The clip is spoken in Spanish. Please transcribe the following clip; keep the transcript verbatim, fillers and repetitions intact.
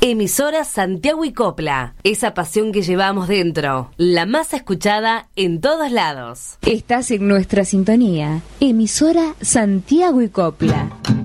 Emisora Santiago y Copla, esa pasión que llevamos dentro, la más escuchada en todos lados. Estás en nuestra sintonía, Emisora Santiago y Copla.